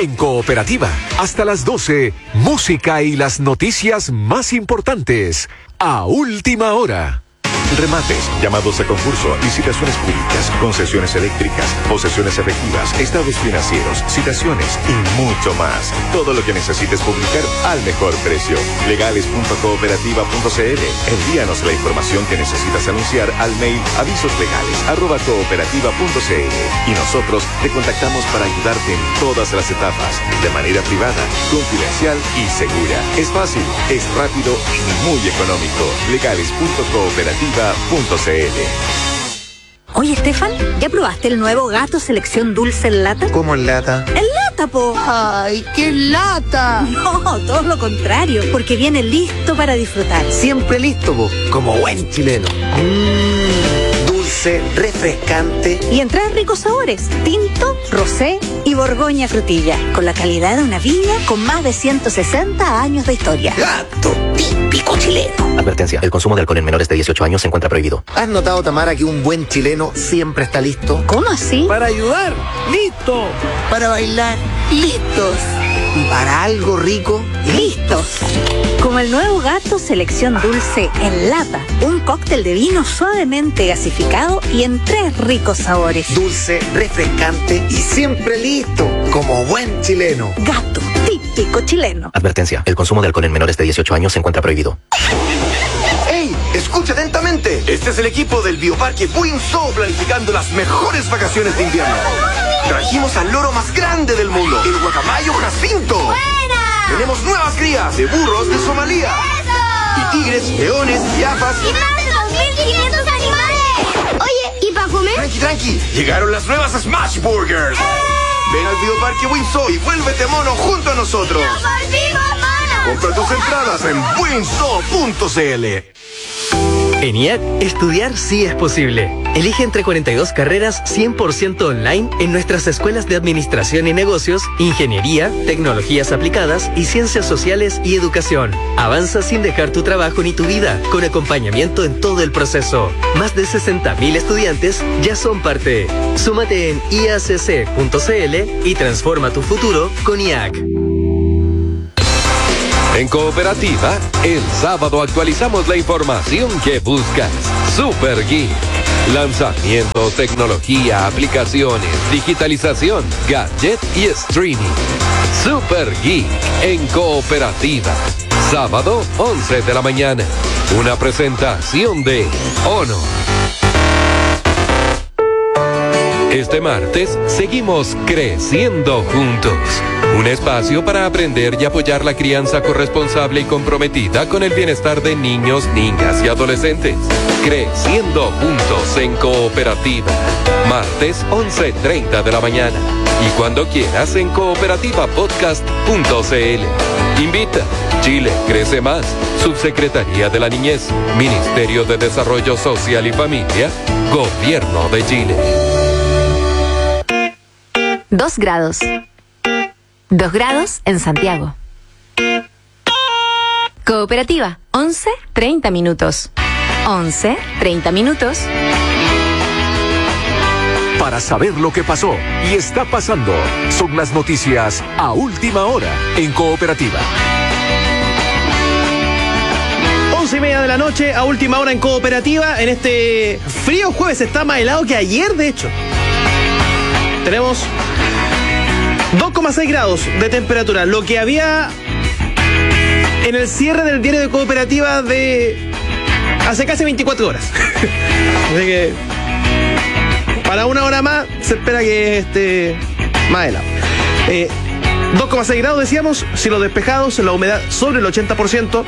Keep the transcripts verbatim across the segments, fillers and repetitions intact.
En Cooperativa, hasta las doce, música y las noticias más importantes, a última hora. Remates, llamados a concurso, licitaciones públicas, concesiones eléctricas, posesiones efectivas, estados financieros, citaciones y mucho más. Todo lo que necesites publicar al mejor precio. legales punto cooperativa punto c l. Envíanos la información que necesitas anunciar al mail avisoslegales arroba cooperativa punto c l y nosotros te contactamos para ayudarte en todas las etapas, de manera privada, confidencial y segura. Es fácil, es rápido y muy económico. legales punto cooperativa punto c l. Oye, Estefan, ¿ya probaste el nuevo Gato Selección Dulce en lata? ¿Cómo en lata? ¡En lata, po! ¡Ay, qué lata! No, todo lo contrario, porque viene listo para disfrutar. Siempre listo, po, como buen chileno. Mmm, dulce, refrescante. Y en tres ricos sabores, tinto, rosé y borgoña frutilla, con la calidad de una viña con más de ciento sesenta años de historia. Gato, típico chileno. Advertencia, el consumo de alcohol en menores de dieciocho años se encuentra prohibido. ¿Has notado, Tamara, que un buen chileno siempre está listo? ¿Cómo así? Para ayudar, listo. Para bailar, listos. Y para algo rico, listos. Como el nuevo Gato Selección Dulce en lata, un cóctel de vino suavemente gasificado y en tres ricos sabores. Dulce, refrescante y siempre listo, como buen chileno. Gato, típico chileno. Advertencia, el consumo de alcohol en menores de dieciocho años se encuentra prohibido. ¡Ey! Escucha atentamente. Este es el equipo del Bioparque Buinzo planificando las mejores vacaciones de invierno. Trajimos al loro más grande del mundo, el guacamayo Jacinto. ¡Buena! Tenemos nuevas crías de burros de Somalia. ¡Eso! Y tigres, leones, jirafas. ¡Y más de dos mil quinientos animales! Oye, ¿y para comer? Tranqui, tranqui. Llegaron las nuevas Smash Burgers. ¡Eh! Ven al Bioparque Buinzo y vuélvete mono junto a nosotros. ¡Nos volvimos monos! Compra tus entradas en buinzo punto c l. En I A C, estudiar sí es posible. Elige entre cuarenta y dos carreras cien por ciento online en nuestras escuelas de Administración y Negocios, Ingeniería, Tecnologías Aplicadas y Ciencias Sociales y Educación. Avanza sin dejar tu trabajo ni tu vida, con acompañamiento en todo el proceso. Más de sesenta mil estudiantes ya son parte. Súmate en i a c c punto c l y transforma tu futuro con I A C. En Cooperativa, el sábado actualizamos la información que buscas. Super Geek. Lanzamientos, tecnología, aplicaciones, digitalización, gadget y streaming. Super Geek en Cooperativa. Sábado, once de la mañana. Una presentación de Honor. Este martes seguimos creciendo juntos. Un espacio para aprender y apoyar la crianza corresponsable y comprometida con el bienestar de niños, niñas y adolescentes. Creciendo juntos en Cooperativa. Martes once treinta de la mañana. Y cuando quieras en cooperativa podcast punto c l. Invita. Chile crece más. Subsecretaría de la Niñez. Ministerio de Desarrollo Social y Familia. Gobierno de Chile. Dos grados. Dos grados en Santiago. Cooperativa, once treinta minutos. once treinta minutos. Para saber lo que pasó y está pasando, son las noticias a última hora en Cooperativa. Once y media de la noche, a última hora en Cooperativa. En este frío jueves está más helado que ayer, de hecho. Tenemos dos coma seis grados de temperatura, lo que había en el cierre del diario de Cooperativa de hace casi veinticuatro horas. Así que para una hora más se espera que esté más helado. Eh, dos coma seis grados decíamos, cielos despejados, la humedad sobre el ochenta por ciento.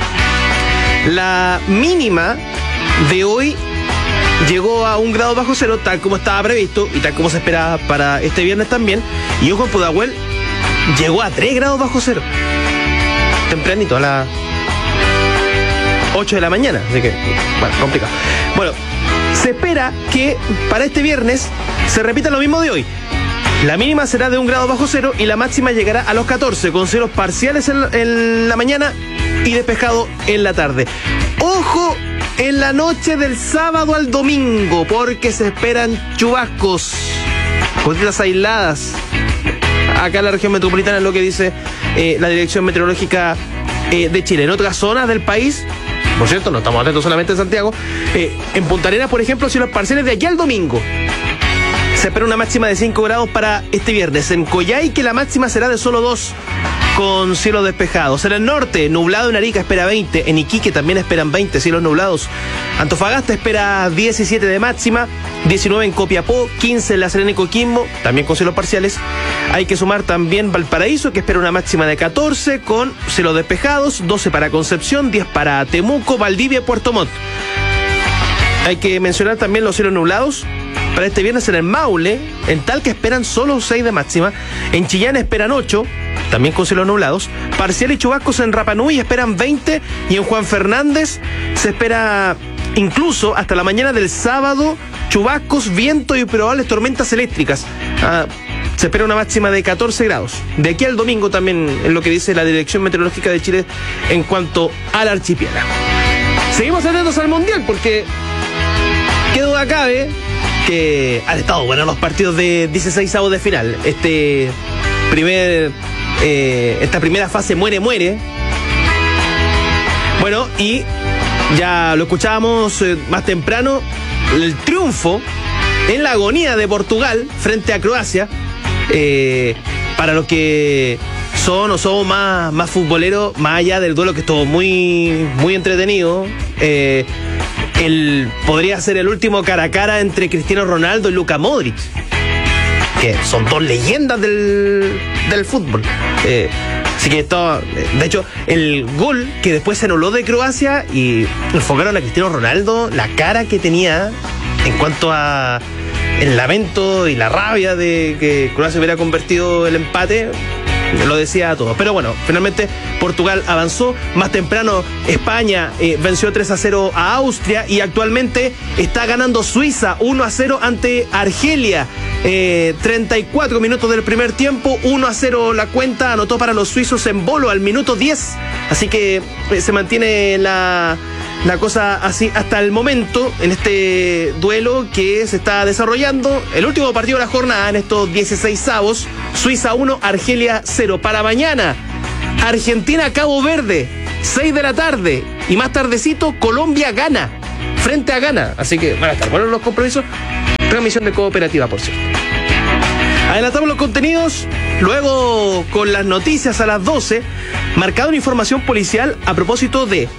La mínima de hoy llegó a un grado bajo cero, tal como estaba previsto y tal como se esperaba para este viernes también. Y ojo, en Pudahuel llegó a tres grados bajo cero tempranito, a las ocho de la mañana. Así que, bueno, complicado. Bueno, se espera que para este viernes se repita lo mismo de hoy. La mínima será de un grado bajo cero y la máxima llegará a los catorce, con cielos parciales en, en la mañana y despejado en la tarde. Ojo en la noche del sábado al domingo, porque se esperan chubascos, gotitas aisladas acá en la región metropolitana, es lo que dice eh, la Dirección Meteorológica eh, de Chile. En otras zonas del país, por cierto, no estamos atentos solamente en Santiago, eh, en Punta Arenas, por ejemplo, cielos parciales de aquí al domingo. Se espera una máxima de cinco grados para este viernes. En Coyhaique la máxima será de solo dos, con cielos despejados. En el norte, nublado en Arica espera veinte. En Iquique también esperan veinte, cielos nublados. Antofagasta espera diecisiete de máxima. diecinueve en Copiapó, quince en La Serena y Coquimbo, también con cielos parciales. Hay que sumar también Valparaíso, que espera una máxima de catorce, con cielos despejados. doce para Concepción, diez para Temuco, Valdivia y Puerto Montt. Hay que mencionar también los cielos nublados para este viernes en el Maule, en Talca esperan solo seis de máxima. En Chillán esperan ocho, también con cielos nublados. Parcial y chubascos en Rapa Nui esperan veinte. Y en Juan Fernández se espera incluso hasta la mañana del sábado chubascos, viento y probables tormentas eléctricas. Ah, se espera una máxima de catorce grados. De aquí al domingo también es lo que dice la Dirección Meteorológica de Chile en cuanto al archipiélago. Seguimos atentos al Mundial porque qué duda cabe que han estado buenos los partidos de dieciseisavos de final. Este primer, eh, esta primera fase muere-muere. Bueno, y ya lo escuchábamos eh, más temprano, el triunfo en la agonía de Portugal frente a Croacia. Eh, para los que son o somos más, más futboleros, más allá del duelo que estuvo muy, muy entretenido, eh, el, podría ser el último cara a cara entre Cristiano Ronaldo y Luka Modric, que son dos leyendas del, del fútbol. Eh, así que esto, de hecho, el gol que después se anuló de Croacia y enfocaron a Cristiano Ronaldo, la cara que tenía en cuanto a el lamento y la rabia de que Croacia hubiera convertido el empate, lo decía a todos. Pero bueno, finalmente Portugal avanzó. Más temprano España eh, venció tres a cero a Austria y actualmente está ganando Suiza uno a cero ante Argelia. Eh, treinta y cuatro minutos del primer tiempo, uno a cero la cuenta, anotó para los suizos en Bolo al minuto diez. Así que eh, se mantiene la... La cosa así hasta el momento en este duelo que se está desarrollando. El último partido de la jornada en estos dieciseisavos. Suiza uno, Argelia cero. Para mañana, Argentina-Cabo Verde, seis de la tarde. Y más tardecito, Colombia-Ghana, frente a Ghana. Así que van a estar buenos los compromisos. Transmisión de Cooperativa, por cierto. Adelantamos los contenidos. Luego, con las noticias a las doce, marcada una información policial a propósito de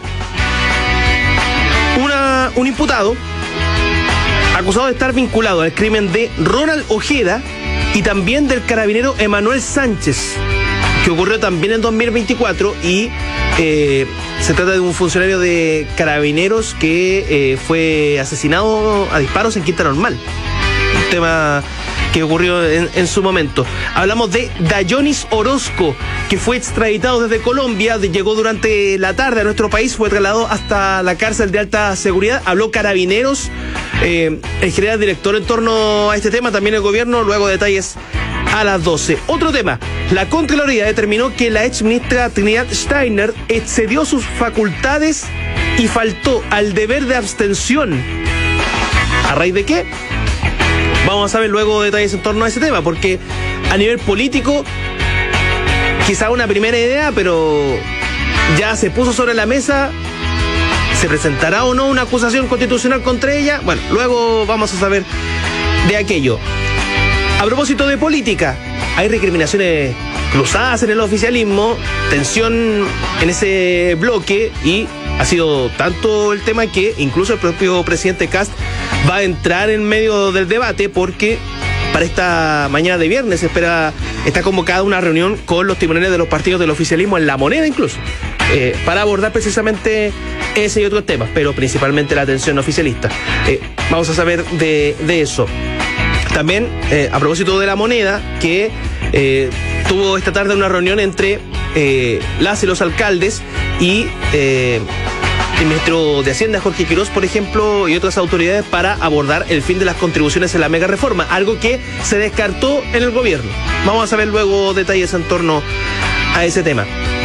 Una, un imputado acusado de estar vinculado al crimen de Ronald Ojeda y también del carabinero Emanuel Sánchez, que ocurrió también en dos mil veinticuatro y eh, se trata de un funcionario de carabineros que eh, fue asesinado a disparos en Quinta Normal. Un tema que ocurrió en, en su momento. Hablamos de Dayonis Orozco, que fue extraditado desde Colombia, de, llegó durante la tarde a nuestro país, fue trasladado hasta la cárcel de alta seguridad. Habló Carabineros, eh, el general director en torno a este tema, también el gobierno, luego detalles a las doce. Otro tema, la Contraloría determinó que la exministra Trinidad Steiner excedió sus facultades y faltó al deber de abstención. ¿A raíz de qué? Vamos a ver luego detalles en torno a ese tema, porque a nivel político, quizá una primera idea, pero ya se puso sobre la mesa. ¿Se presentará o no una acusación constitucional contra ella? Bueno, luego vamos a saber de aquello. A propósito de política, hay recriminaciones cruzadas en el oficialismo, tensión en ese bloque, y ha sido tanto el tema que incluso el propio presidente Kast va a entrar en medio del debate, porque para esta mañana de viernes espera, está convocada una reunión con los timoneles de los partidos del oficialismo en La Moneda incluso, eh, para abordar precisamente ese y otros temas, pero principalmente la tensión oficialista. Eh, vamos a saber de, de eso. También, eh, a propósito de La Moneda, que eh, tuvo esta tarde una reunión entre eh, las y los alcaldes y eh, el ministro de Hacienda, Jorge Quirós, por ejemplo, y otras autoridades para abordar el fin de las contribuciones en la mega reforma, algo que se descartó en el gobierno. Vamos a saber luego detalles en torno a ese tema.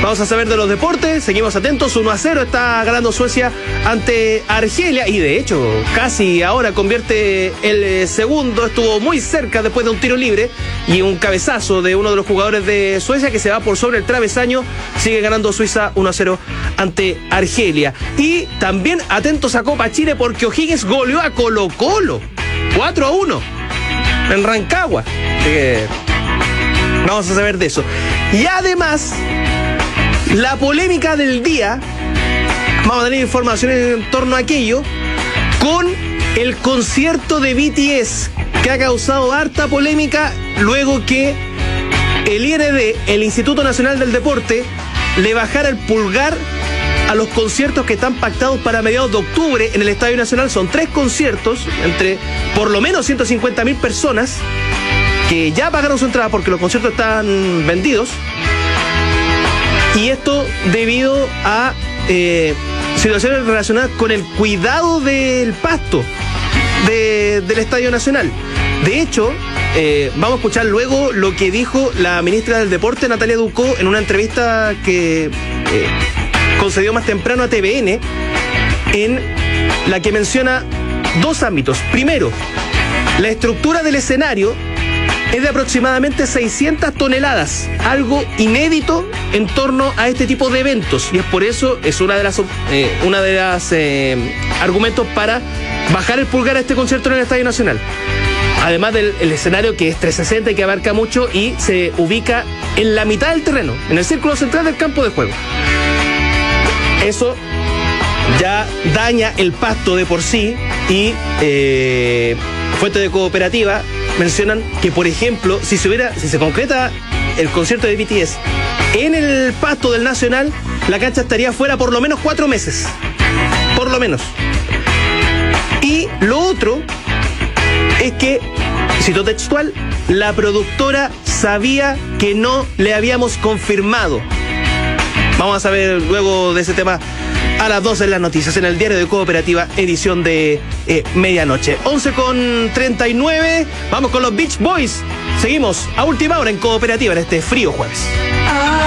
Vamos a saber de los deportes, seguimos atentos. uno a cero está ganando Suecia ante Argelia y de hecho casi ahora convierte el eh, segundo, estuvo muy cerca después de un tiro libre y un cabezazo de uno de los jugadores de Suecia que se va por sobre el travesaño. Sigue ganando Suiza uno a cero ante Argelia. Y también atentos a Copa Chile porque O'Higgins goleó a Colo Colo cuatro a uno en Rancagua. Así que vamos a saber de eso. Y además, la polémica del día, vamos a tener información en torno a aquello, con el concierto de B T S, que ha causado harta polémica luego que el I N D, el Instituto Nacional del Deporte, le bajara el pulgar a los conciertos que están pactados para mediados de octubre en el Estadio Nacional. Son tres conciertos entre por lo menos ciento cincuenta mil personas que ya pagaron su entrada porque los conciertos están vendidos. Y esto debido a eh, situaciones relacionadas con el cuidado del pasto de, del Estadio Nacional. De hecho, eh, vamos a escuchar luego lo que dijo la ministra del Deporte, Natalia Ducó, en una entrevista que eh, concedió más temprano a T V N, en la que menciona dos ámbitos. Primero, la estructura del escenario es de aproximadamente seiscientas toneladas, algo inédito en torno a este tipo de eventos, y es por eso es una de las eh, una de las eh, argumentos para bajar el pulgar a este concierto en el Estadio Nacional. Además del el escenario que es trescientos sesenta y que abarca mucho y se ubica en la mitad del terreno, en el círculo central del campo de juego. Eso ya daña el pasto de por sí y eh, fuente de Cooperativa mencionan que, por ejemplo, si se hubiera, si se concreta el concierto de B T S en el pasto del Nacional, la cancha estaría fuera por lo menos cuatro meses. Por lo menos. Y lo otro es que, cito textual, la productora sabía que no le habíamos confirmado. Vamos a saber luego de ese tema a las doce en las noticias, en el diario de Cooperativa, edición de eh, medianoche. once con treinta y nueve, vamos con los Beach Boys. Seguimos a última hora en Cooperativa en este frío jueves.